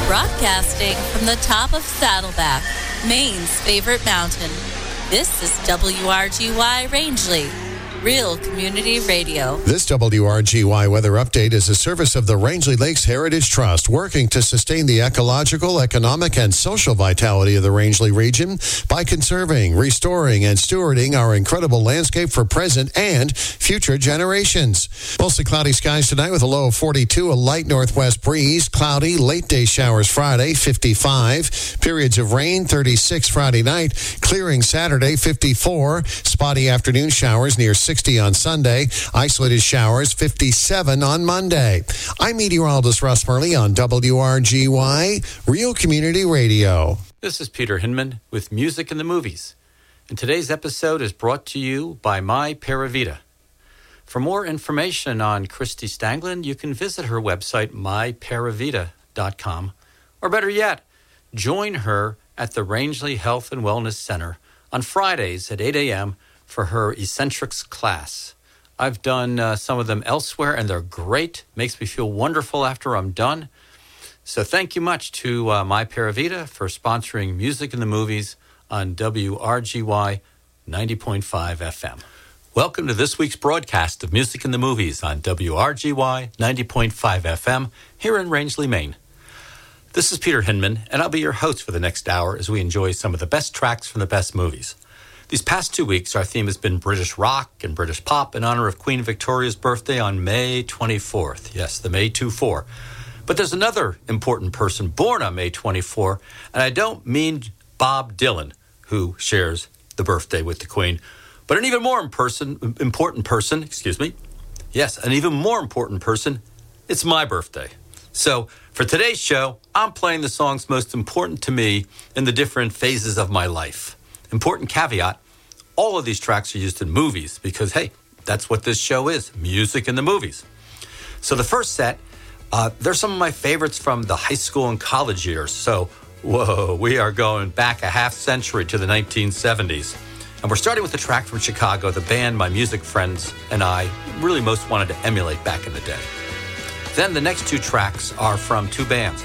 Broadcasting from the top of Saddleback, Maine's favorite mountain. This is WRGY Rangeley, Real Community Radio. This WRGY weather update is a service of the Rangeley Lakes Heritage Trust, working to sustain the ecological, economic, and social vitality of the Rangeley region by conserving, restoring, and stewarding our incredible landscape for present and future generations. Mostly cloudy skies tonight with a low of 42, a light northwest breeze, cloudy, late day showers Friday, 55, periods of rain, 36 Friday night, clearing Saturday, 54, spotty afternoon showers near 60 on Sunday, isolated showers 57 on Monday. I'm meteorologist Russ Murley on WRGY, Real Community Radio. This is Peter Hinman with Music in the Movies, and today's episode is brought to you by My Paravita. For more information on Christy Stanglin, you can visit her website, myparavita.com, or better yet, join her at the Rangeley Health and Wellness Center on Fridays at 8 a.m. for her Eccentrics class. I've done some of them elsewhere, and they're great. Makes me feel wonderful after I'm done. So thank you much to My Paravita for sponsoring Music in the Movies on WRGY 90.5 FM. Welcome to this week's broadcast of Music in the Movies on WRGY 90.5 FM here in Rangeley, Maine. This is Peter Hinman, and I'll be your host for the next hour as we enjoy some of the best tracks from the best movies. These past 2 weeks, our theme has been British rock and British pop in honor of Queen Victoria's birthday on May 24th. Yes, the May 24. But there's another important person born on May 24, and I don't mean Bob Dylan, who shares the birthday with the Queen, but an even more important person, Yes, an even more important person, it's my birthday. So for today's show, I'm playing the songs most important to me in the different phases of my life. Important caveat, all of these tracks are used in movies because, hey, that's what this show is, music in the movies. So the first set, they're some of my favorites from the high school and college years. So, we are going back a half century to the 1970s. And we're starting with a track from Chicago, the band my music friends and I really most wanted to emulate back in the day. Then the next two tracks are from two bands,